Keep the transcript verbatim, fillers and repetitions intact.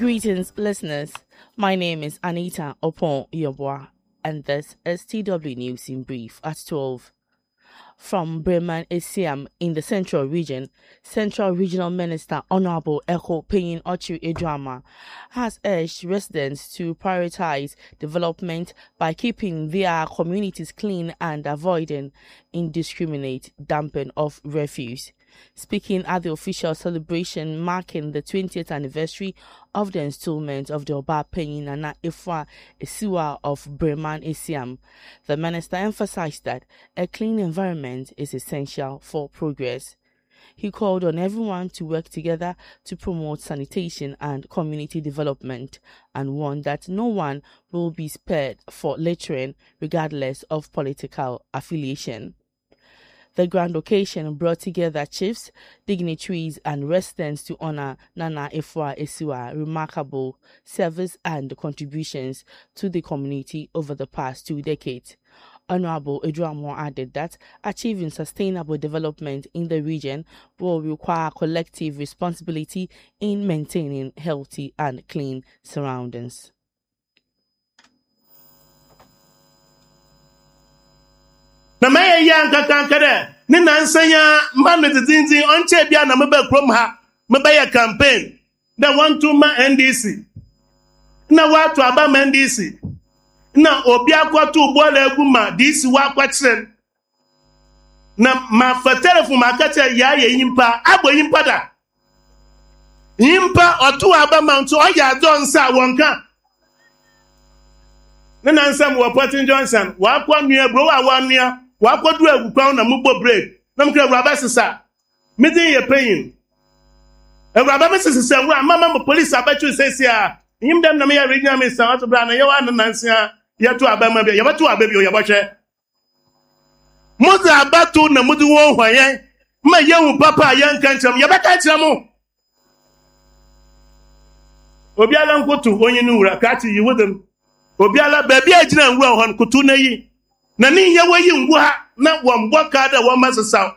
Greetings, listeners. My name is Anita Opon Yobwa, and this is T W News in Brief at twelve. From Breman Esiam in the Central Region, Central Regional Minister Honorable Echo Peyin Ochu Edrama has urged residents to prioritize development by keeping their communities clean and avoiding indiscriminate dumping of refuse. Speaking at the official celebration marking the twentieth anniversary of the installment of the Oba Peyin Nana Efua Esiwa of Breman Esiam, the minister emphasized that a clean environment is essential for progress. He called on everyone to work together to promote sanitation and community development and warned that no one will be spared for littering regardless of political affiliation. The grand occasion brought together chiefs, dignitaries, and residents to honor Nana Efua Esiwa's remarkable service and contributions to the community over the past two decades. Honorable Edramo added that achieving sustainable development in the region will require collective responsibility in maintaining healthy and clean surroundings. Na maya yanka kankare ni nansanya mame titinti onche bia na mebe krom ha mebe ya campaign da want to ma N D C na watu aba ma N D C na obi akwatu ugbo la egwu ma D C wa kwatren na ma fa telephone makata ya ya yimpa agbo yimpa da yimpa otu aba ma nto oya don sa wonka na nansam wa Portin Johnson wa kwa nua bro wa wa nua wa kwadu agukwan na mugbo break na mkra raba sisa meeting ye payin e raba mesisa wa mama mo police abachu sesia yim dem na me ya regional minister wato bra na ye wa nansia ye to abama bia ye bato ababi o ye bohwe mudu abatu na mudu wo hwayen ma ye hu papa ye nka ncham ye baka ncham obi ala nkotu onye nu wura ka ti yi wodem obi ala baby agina nwura hon kutu na yi na ni ye wayi ngwa na wo mbwa ka da wo masasa